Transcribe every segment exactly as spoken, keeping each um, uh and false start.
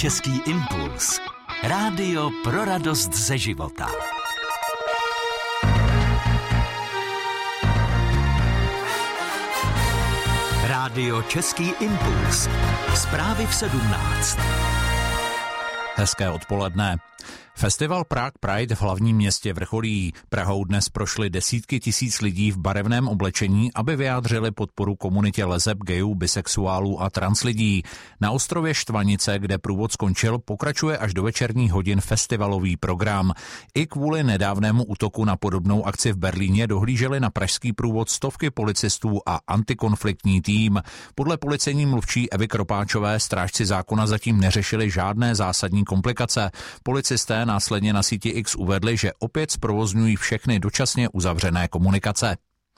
Český impuls. Rádio pro radost ze života. Rádio Český impuls. Zprávy v sedmnáct. Hezké odpoledne. Festival Prague Pride v hlavním městě vrcholí. Prahou dnes prošly desítky tisíc lidí v barevném oblečení, aby vyjádřili podporu komunitě leseb, gayů, bisexuálů a trans lidí. Na ostrově Štvanice, kde průvod skončil, pokračuje až do večerních hodin festivalový program. I kvůli nedávnému útoku na podobnou akci v Berlíně dohlíželi na pražský průvod stovky policistů a antikonfliktní tým. Podle policejní mluvčí Evy Kropáčové strážci zákona zatím neřešili žádné zásadní komplikace. Policisté následně na síti X uvedli, že opět zprovozňují všechny dočasně uzavřené komunikace.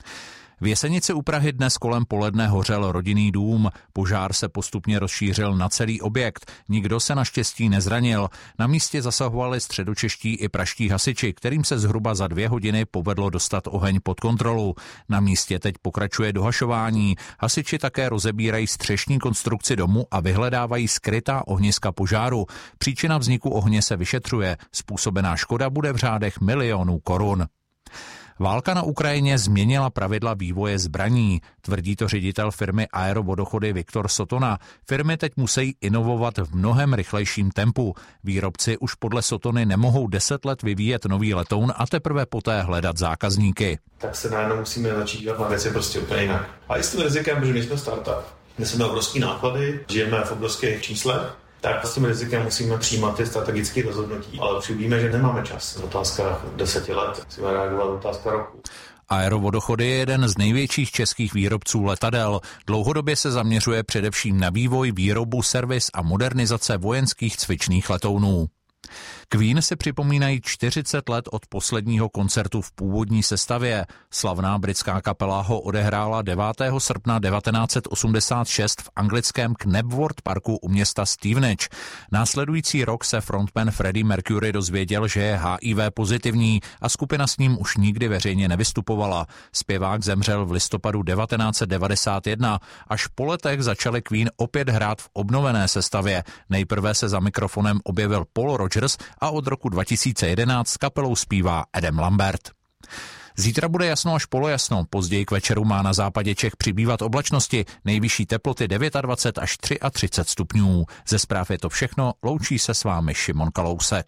V Jesenici u Prahy dnes kolem poledne hořel rodinný dům. Požár se postupně rozšířil na celý objekt. Nikdo se naštěstí nezranil. Na místě zasahovali středočeští i pražští hasiči, kterým se zhruba za dvě hodiny povedlo dostat oheň pod kontrolu. Na místě teď pokračuje dohašování. Hasiči také rozebírají střešní konstrukci domu a vyhledávají skrytá ohniska požáru. Příčina vzniku ohně se vyšetřuje. Způsobená škoda bude v řádech milionů korun. Válka na Ukrajině změnila pravidla vývoje zbraní, tvrdí to ředitel firmy Aerovodochody Viktor Sotona. Firmy teď musí inovovat v mnohem rychlejším tempu. Výrobci už podle Sotony nemohou deset let vyvíjet nový letoun a teprve poté hledat zákazníky. Tak se najednou musíme začít dělat na věci prostě úplně jinak. A i s tím rizikem, že nejsme startup, neseme obrovský náklady, žijeme v obrovských číslech, tak s tím rizikem musíme přijímat ty strategické rozhodnutí. Ale už víme, že nemáme čas. Otázka deseti let, musíme reagovat otázka roku. Aerovodochody je jeden z největších českých výrobců letadel. Dlouhodobě se zaměřuje především na vývoj, výrobu, servis a modernizace vojenských cvičných letounů. Queen si připomínají čtyřicet let od posledního koncertu v původní sestavě. Slavná britská kapela ho odehrála devátého srpna devatenáct set osmdesát šest v anglickém Knebworth parku u města Stevenage. Následující rok se frontman Freddie Mercury dozvěděl, že je H I V pozitivní a skupina s ním už nikdy veřejně nevystupovala. Zpěvák zemřel v listopadu devatenáct set devadesát jedna. Až po letech začali Queen opět hrát v obnovené sestavě. Nejprve se za mikrofonem objevil Paul Rogers a od roku dva tisíce jedenáct s kapelou zpívá Adam Lambert. Zítra bude jasno až polojasno, později k večeru má na západě Čech přibývat oblačnosti, nejvyšší teploty dvacet devět až třicet tři stupňů. Ze zpráv je to všechno, loučí se s vámi Šimon Kalousek.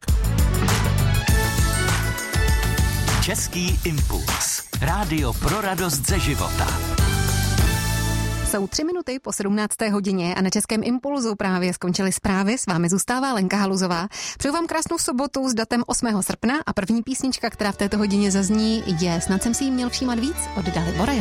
Český impuls. Rádio pro radost ze života. Jsou tři minuty po sedmnácté hodině a na Českém impulzu právě skončily zprávy. S vámi zůstává Lenka Haluzová. Přeju vám krásnou sobotu s datem osmého srpna a první písnička, která v této hodině zazní, je Snad jsem si jí měl všímat víc od Dalibora.